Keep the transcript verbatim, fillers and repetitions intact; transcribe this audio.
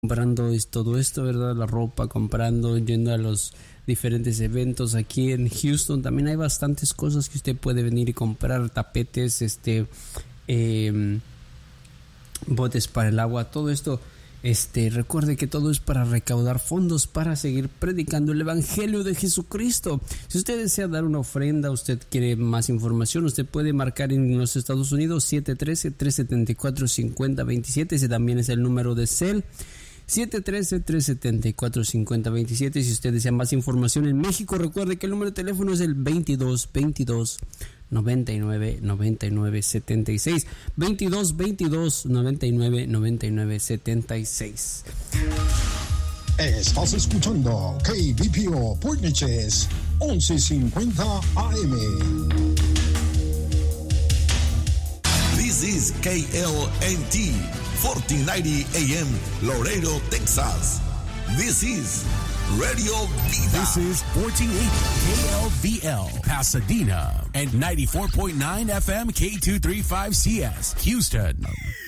comprando todo esto, ¿verdad? La ropa, comprando, yendo a los diferentes eventos aquí en Houston. También hay bastantes cosas que usted puede venir y comprar, tapetes, este, eh, botes para el agua, todo esto. Este, recuerde que todo es para recaudar fondos para seguir predicando el evangelio de Jesucristo. Si usted desea dar una ofrenda, usted quiere más información, usted puede marcar en los Estados Unidos siete uno tres, tres siete cuatro, cinco cero dos siete. Ese también es el número de Cel. siete uno tres, tres siete cuatro, cinco cero dos siete. Si usted desea más información en México, recuerde que el número de teléfono es el veintidós, veintidós, noventa y nueve, noventa y nueve, setenta y seis. veintidós, veintidós, noventa y nueve, noventa y nueve, setenta y seis. Estás escuchando K B P O Port Neches once cincuenta A M. This is K L N T fourteen ninety A M Laredo, Texas. This is Radio Vida. This is fourteen eighty K L V L Pasadena and ninety-four point nine F M K two thirty-five C S Houston.